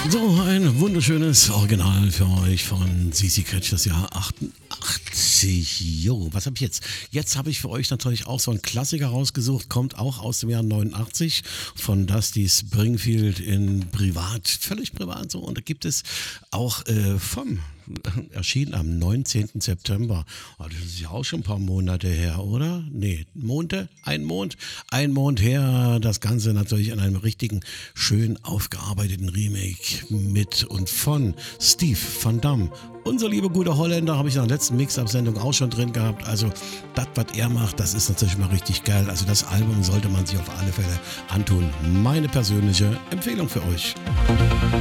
So, ein wunderschönes Original für euch von CC Catch, das Jahr 88. Jo, was habe ich jetzt? Jetzt habe ich für euch natürlich auch so einen Klassiker rausgesucht, kommt auch aus dem Jahr 89 von Dusty Springfield in privat, völlig privat so. Und da gibt es auch erschienen am 19. September. Oh, das ist ja auch schon ein paar Monate her, oder? Nee, Monate? Ein Mond her. Das Ganze natürlich in einem richtigen, schön aufgearbeiteten Remake mit und von Steve Van Damme. Unser lieber guter Holländer habe ich in der letzten Mix-Up-Sendung auch schon drin gehabt. Also das, was er macht, das ist natürlich mal richtig geil. Also das Album sollte man sich auf alle Fälle antun. Meine persönliche Empfehlung für euch.